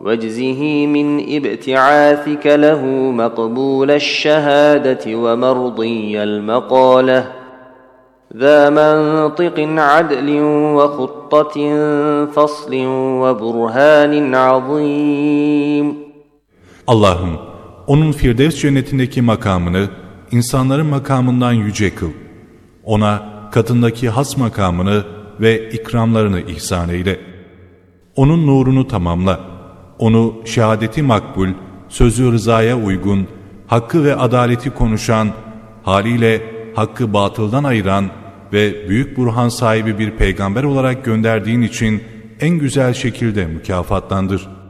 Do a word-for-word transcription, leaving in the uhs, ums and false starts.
وَاجْزِهِ مِنْ إِبْتِعَاثِكَ لَهُ مَقْبُولَ الشَّهَادَةِ وَمَرْضِيَّ الْمَقَالَةِ ذَا مَنْطِقٍ عَدْلٍ وَخُطَّةٍ فَصْلٍ وَبُرْهَانٍ عَظِيمٍ. Allah'ım, onun Firdevs cennetindeki makamını insanların makamından yüce kıl. Ona katındaki has makamını ve ikramlarını ihsan eyle. Onun nurunu tamamla. Onu şehadeti makbul, sözü rızaya uygun, hakkı ve adaleti konuşan, haliyle hakkı batıldan ayıran ve büyük burhan sahibi bir peygamber olarak gönderdiğin için en güzel şekilde mükafatlandır.